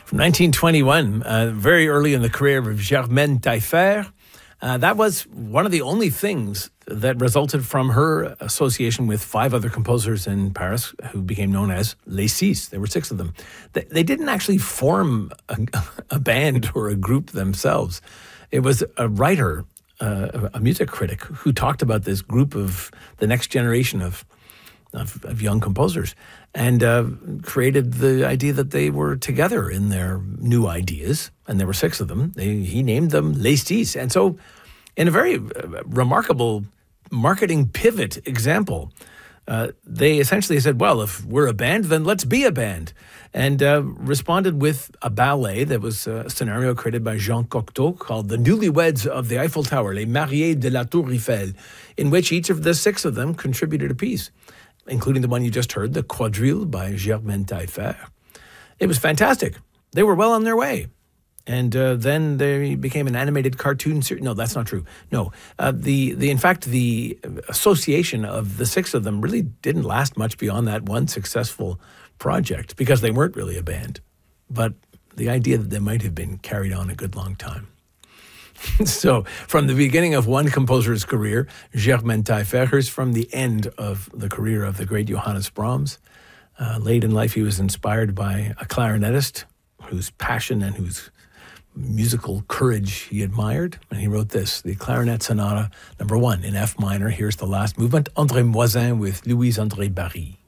From 1921, very early in the career of Germaine Taillefer. That was one of the only things that resulted from her association with 5 other composers in Paris who became known as Les Six. There were 6 of them. They didn't actually form a band or a group themselves. It was a writer, a music critic, who talked about this group of the next generation of young composers and created the idea that they were together in their new ideas, and there were 6 of them. He named them Les Six. And so in a very remarkable marketing pivot example, they essentially said, well, if we're a band, then let's be a band, and responded with a ballet that was a scenario created by Jean Cocteau called The Newlyweds of the Eiffel Tower, Les Mariés de la Tour Eiffel, in which each of the 6 of them contributed a piece, including the one you just heard, the Quadrille by Germaine Taillefer. It was fantastic. They were well on their way. And then they became an animated cartoon series. No, that's not true. No, in fact, the association of the 6 of them really didn't last much beyond that one successful project because they weren't really a band. But the idea that they might have been carried on a good long time. So from the beginning of one composer's career, Germaine Taillefer's, from the end of the career of the great Johannes Brahms. Late in life, he was inspired by a clarinetist whose passion and whose musical courage he admired. And he wrote this, the Clarinet Sonata, number 1 in F minor. Here's the last movement, André Moisin with Louise-André Barye.